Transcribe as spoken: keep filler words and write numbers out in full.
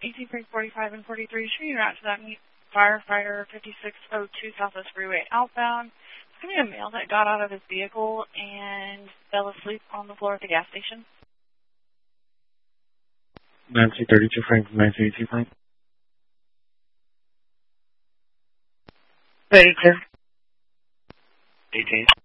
eighteen Frank forty-five and forty-three, shooting route to that firefighter fifty-six oh two Southwest Freeway outbound. It's going to be a male that got out of his vehicle and fell asleep on the floor at the gas station. Nancy thirty-two Frank, Nancy eighteen Frank. thirty-two. eighteen.